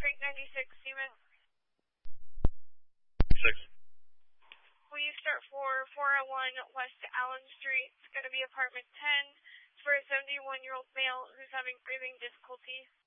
Creek 96, Seaman. 6. Will you start for 401 West Allen Street? It's going to be apartment 10. It's for a 71-year-old male who's having breathing difficulty.